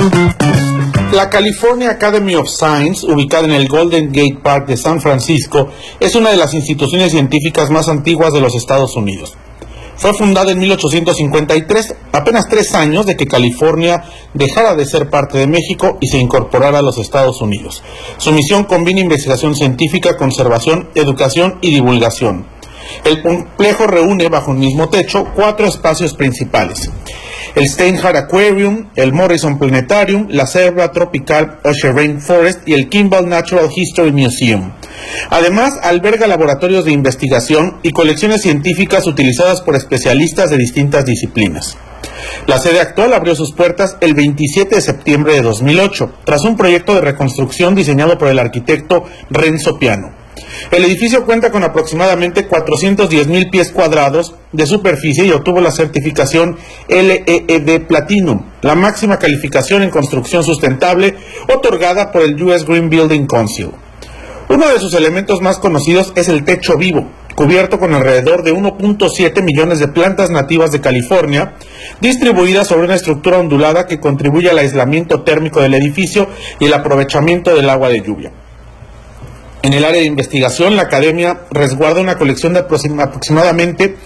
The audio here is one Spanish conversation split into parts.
La California Academy of Science, ubicada en el Golden Gate Park de San Francisco, es una de las instituciones científicas más antiguas de los Estados Unidos. Fue fundada en 1853, apenas 3 años de que California dejara de ser parte de México y se incorporara a los Estados Unidos. Su misión combina investigación científica, conservación, educación y divulgación. El complejo reúne bajo un mismo techo 4 espacios principales: el Steinhardt Aquarium, el Morrison Planetarium, la Selva Tropical Usher Rainforest y el Kimball Natural History Museum. Además, alberga laboratorios de investigación y colecciones científicas utilizadas por especialistas de distintas disciplinas. La sede actual abrió sus puertas el 27 de septiembre de 2008, tras un proyecto de reconstrucción diseñado por el arquitecto Renzo Piano. El edificio cuenta con aproximadamente 410,000 pies cuadrados de superficie y obtuvo la certificación LEED Platinum, la máxima calificación en construcción sustentable otorgada por el US Green Building Council. Uno de sus elementos más conocidos es el techo vivo, cubierto con alrededor de 1.7 millones de plantas nativas de California, distribuidas sobre una estructura ondulada que contribuye al aislamiento térmico del edificio y el aprovechamiento del agua de lluvia. En el área de investigación, la Academia resguarda una colección de aproximadamente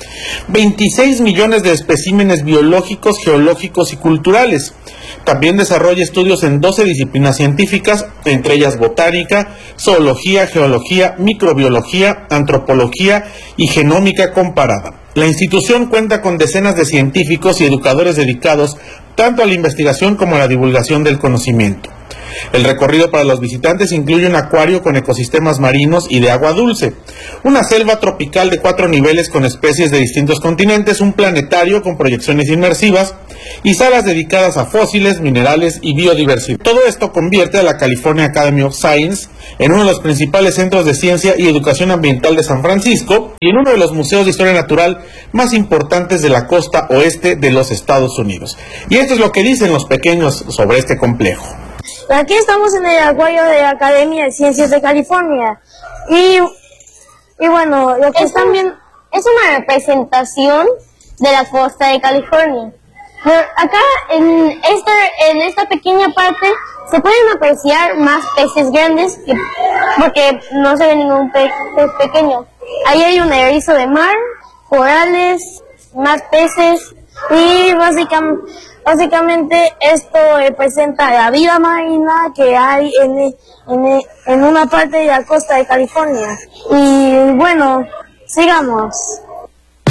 26 millones de especímenes biológicos, geológicos y culturales. También desarrolla estudios en 12 disciplinas científicas, entre ellas botánica, zoología, geología, microbiología, antropología y genómica comparada. La institución cuenta con decenas de científicos y educadores dedicados tanto a la investigación como a la divulgación del conocimiento. El recorrido para los visitantes incluye un acuario con ecosistemas marinos y de agua dulce, una selva tropical de 4 niveles con especies de distintos continentes, un planetario con proyecciones inmersivas y salas dedicadas a fósiles, minerales y biodiversidad. Todo esto convierte a la California Academy of Science en uno de los principales centros de ciencia y educación ambiental de San Francisco y en uno de los museos de historia natural más importantes de la costa oeste de los Estados Unidos. Y esto es lo que dicen los pequeños sobre este complejo. Aquí estamos en el acuario de la Academia de Ciencias de California y bueno, lo que están viendo es una representación de la costa de California. Acá en esta pequeña parte se pueden apreciar más peces grandes porque no se ve ningún pez pequeño. Ahí hay un erizo de mar, corales, más peces y básicamente esto representa la vida marina que hay en una parte de la costa de California. Y bueno, sigamos.